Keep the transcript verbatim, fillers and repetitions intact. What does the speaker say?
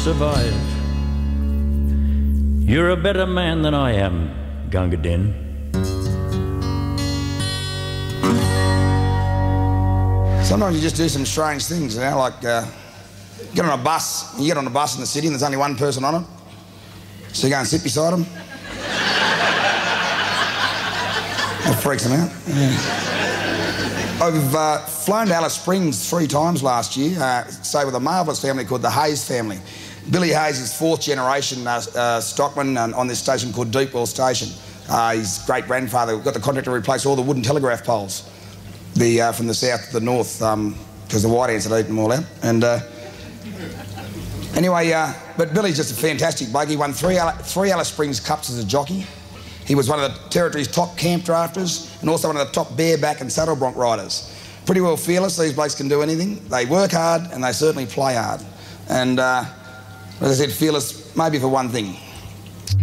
survive. You're a better man than I am, Gunga Din. Sometimes you just do some strange things, you know, like uh, get on a bus, you get on a bus in the city and there's only one person on it, so you go and sit beside them. That freaks them out. Yeah. I've uh, flown to Alice Springs three times last year, uh, stayed with a marvellous family called the Hayes family. Billy Hayes is fourth generation uh, uh, stockman uh, on this station called Deepwell Station. Uh, his great-grandfather got the contract to replace all the wooden telegraph poles the, uh, from the south to the north, because um, the white ants had eaten them all out. And uh, anyway, uh, but Billy's just a fantastic bloke. He won three, three Alice Springs Cups as a jockey. He was one of the Territory's top camp drafters and also one of the top bareback and saddle bronc riders. Pretty well fearless. These blokes can do anything. They work hard and they certainly play hard. And uh, as I said, fearless maybe for one thing.